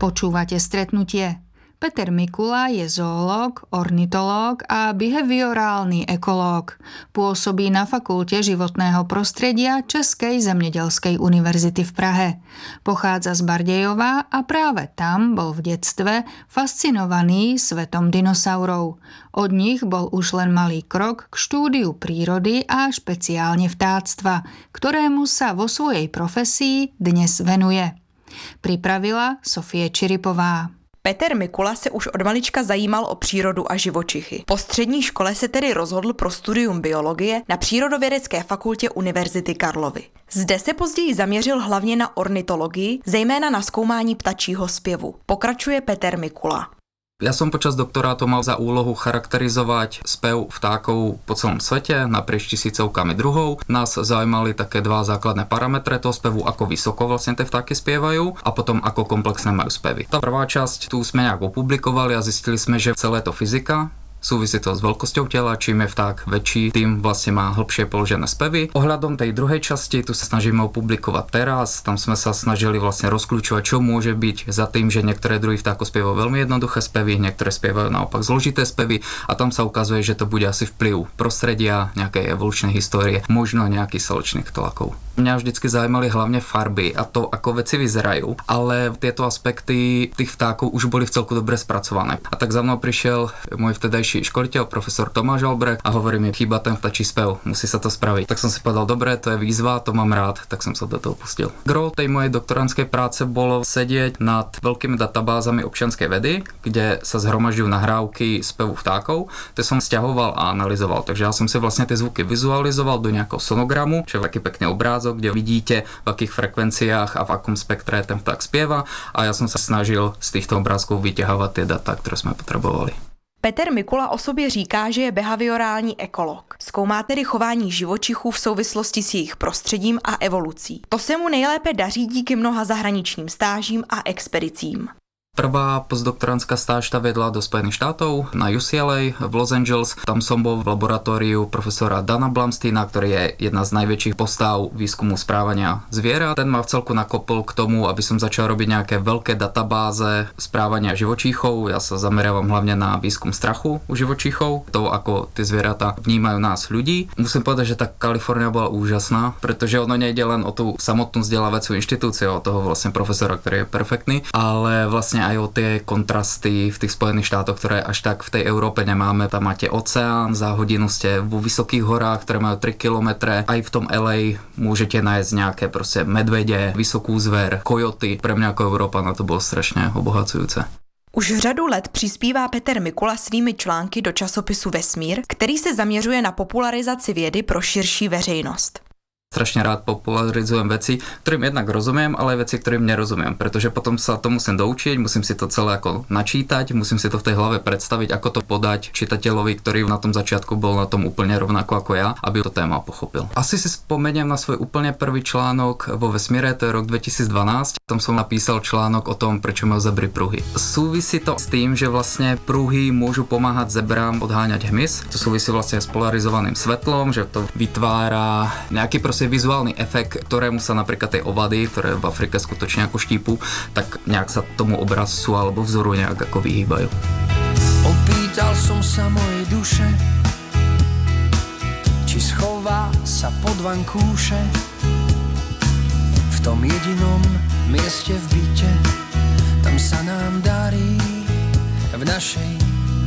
Počúvate Stretnutie. Peter Mikula je zoológ, ornitológ a behaviorálny ekológ. Pôsobí na Fakulte životného prostredia Českej zemědělskej univerzity v Prahe. Pochádza z Bardejova a práve tam bol v detstve fascinovaný svetom dinosaurov. Od nich bol už len malý krok k štúdiu prírody a špeciálne vtáctva, ktorému sa vo svojej profesii dnes venuje. Připravila Sofie Čiripová. Peter Mikula se už od malička zajímal o přírodu a živočichy. Po střední škole se tedy rozhodl pro studium biologie na Přírodovědecké fakultě Univerzity Karlovy. Zde se později zaměřil hlavně na ornitologii, zejména na zkoumání ptačího zpěvu. Pokračuje Peter Mikula. Ja som počas doktorátu mal za úlohu charakterizovať spev vtákov po celom svete naprieč tisícovkami druhov. Nás zaujímali také dva základné parametre toho spevu, ako vysoko vlastne tie vtáky spievajú a potom ako komplexné majú spevy. Tá prvá časť tu sme nejak opublikovali a zistili sme, že celé to fyzika. Súvisí to s veľkosťou tela, čím je vták väčší, tým vlastne má hlbšie položené spevy. Ohľadom tej druhej časti, tu sa snažíme opublikovať teraz, tam sme sa snažili vlastne rozkľúčovať, čo môže byť za tým, že niektoré druhy vtákov spievajú veľmi jednoduché spevy, niektoré spievajú naopak zložité spevy a tam sa ukazuje, že to bude asi vplyv prostredia, nejakej evolučnej histórie, možno nejakých slnečných tlakov. Mňa vždycky zaujímali hlavne farby a to, ako veci vyzerajú, ale tieto aspekty tých vtákov už boli vcelku dobre spracované. A tak za mnou prišiel môj vtedajší školiteľ, profesor Tomáš Albrecht a hovorí mi, chýba ten vtačí spev, musí sa to spraviť. Tak som si povedal, dobre, to je výzva, to mám rád, tak som sa do toho pustil. Gro tej mojej doktorandskej práce bolo sedieť nad veľkými databázami občianskej vedy, kde sa zhromažďujú nahrávky spevu vtákov. To som sťahoval a analyzoval, takže ja som si vlastne tie zvuky vizualizoval do nejakého sonogramu, čo je taký pekný obrázok, kde vidíte, v akých frekvenciách a v akom spektre ten vták spieva a ja som sa snažil z týchto obrázkov vyťahovať tie data, ktoré sme potrebovali. Peter Mikula o sobě říká, že je behaviorální ekolog. Zkoumá tedy chování živočichů v souvislosti s jejich prostředím a evolucí. To se mu nejlépe daří díky mnoha zahraničním stážím a expedicím. Prvá postdoktorantská stáž tá vedla do Spojených štátov na UCLA v Los Angeles. Tam som bol v laboratóriu profesora Dana Blumsteina, ktorý je jedna z najväčších postav výskumu správania zvierat. Ten ma vcelku nakopol k tomu, aby som začal robiť nejaké veľké databáze správania živočíchov. Ja sa zameriavam hlavne na výskum strachu u živočíchov, to ako tie zvieratá vnímajú nás ľudí. Musím povedať, že tá Kalifornia bola úžasná, pretože ono nejde len o tú samotnú vzdelávaciu inštitúciu, o toho vlastne profesora, ktorý je perfektný, ale vlastne aj o tie kontrasty v tých Spojených štátoch, ktoré až tak v tej Európe nemáme. Tam máte oceán, za hodinu ste vo vysokých horách, ktoré majú 3 kilometre. Aj v tom LA môžete nájsť nejaké proste medvede, vysokú zver, kojoty. Pre mňa ako Európana to bolo strašne obohacujúce. Už řadu let přispívá Peter Mikula svými články do časopisu Vesmír, který se zaměřuje na popularizaci vědy pro širší veřejnost. Strašne rád popularizujem veci, ktorým jednak rozumiem, ale aj veci, ktorým nerozumiem, pretože potom sa to musím doučiť, musím si to celé ako načítať, musím si to v tej hlave predstaviť, ako to podať čitateľovi, ktorý na tom začiatku bol na tom úplne rovnako ako ja, aby to téma pochopil. Asi si spomeniem na svoj úplne prvý článok vo Vesmíre, to je rok 2012. Tam som napísal článok o tom, prečo majú zebry pruhy. Súvisí to s tým, že vlastne pruhy môžu pomáhať zebrám odháňať hmyz. To súvisí vlastne s polarizovaným svetlom, že to vytvára nejaký vizuálny efekt, ktorému sa napríklad tej ovady, ktoré v Afrike skutočne ako štípu, tak nejak sa tomu obrazu alebo vzoru nejak ako vyhýbajú. Opýtal som sa mojej duše, či schová sa pod vankúše v tom jedinom mieste v byte, tam sa nám darí v našej